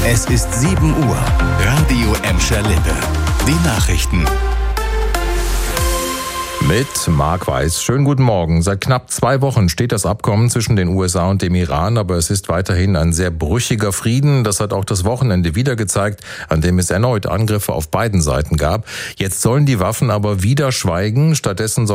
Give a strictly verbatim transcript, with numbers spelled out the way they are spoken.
Es ist sieben Uhr. Radio Emscher Lippe. Die Nachrichten. Mit Marc Weiß. Schönen guten Morgen. Seit knapp zwei Wochen steht das Abkommen zwischen den U S A und dem Iran, aber es ist weiterhin ein sehr brüchiger Frieden. Das hat auch das Wochenende wieder gezeigt, an dem es erneut Angriffe auf beiden Seiten gab. Jetzt sollen die Waffen aber wieder schweigen. Stattdessen soll